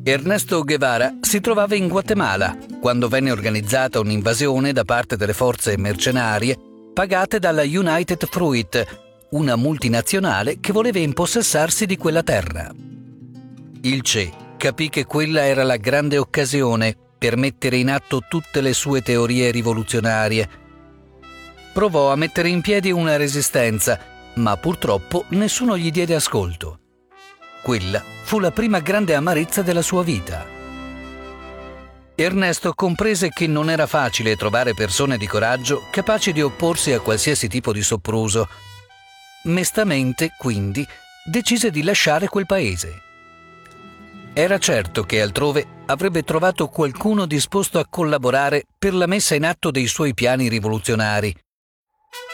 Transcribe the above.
Ernesto Guevara si trovava in Guatemala quando venne organizzata un'invasione da parte delle forze mercenarie pagate dalla United Fruit, una multinazionale che voleva impossessarsi di quella terra. Il Che capì che quella era la grande occasione per mettere in atto tutte le sue teorie rivoluzionarie. Provò a mettere in piedi una resistenza, ma purtroppo nessuno gli diede ascolto. Quella fu la prima grande amarezza della sua vita. Ernesto comprese che non era facile trovare persone di coraggio capaci di opporsi a qualsiasi tipo di sopruso. Mestamente, quindi, decise di lasciare quel paese. Era certo che altrove avrebbe trovato qualcuno disposto a collaborare per la messa in atto dei suoi piani rivoluzionari.